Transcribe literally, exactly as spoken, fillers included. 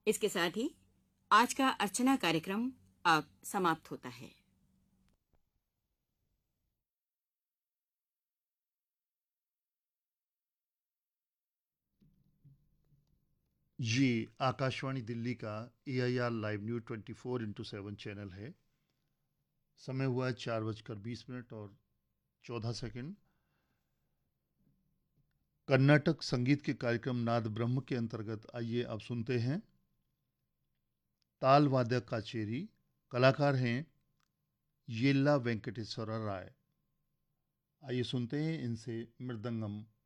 इसके साथ ही आज का अर्चना कार्यक्रम अब समाप्त होता है। ये आकाशवाणी दिल्ली का ए I R live news twenty four into seven channel है। समय हुआ है चार बजकर बीस मिनट और चौदह सेकंड। कर्नाटक संगीत के कार्यक्रम नाद ब्रह्म के अंतर्गत आइए अब सुनते हैं ताल वादक काचेरी। कलाकार हैं येल्ला वेंकटेश्वर राय। आइए सुनते हैं इनसे मृदंगम